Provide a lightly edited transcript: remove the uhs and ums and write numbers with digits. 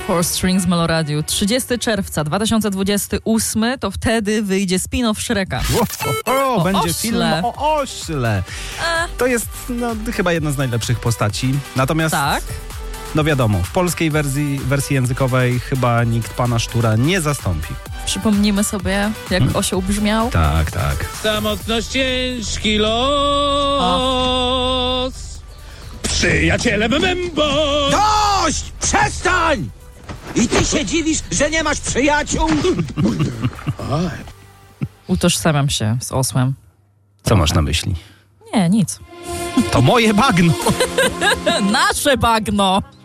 Four Strings Meloradiu. 30 czerwca 2028 to wtedy wyjdzie spin-off Shreka. Będzie ośle. film o ośle. To jest chyba jedna z najlepszych postaci. Natomiast Tak. no wiadomo, w polskiej wersji językowej chyba nikt pana Sztura nie zastąpi. Przypomnijmy sobie, jak osioł brzmiał. Tak. Samotność ciężki los. Przyjacielem Membo. Dość! Przestań! I ty się dziwisz, że nie masz przyjaciół? Utożsamiam się z osłem. Co masz na myśli? Nie, nic. To moje bagno! Nasze bagno!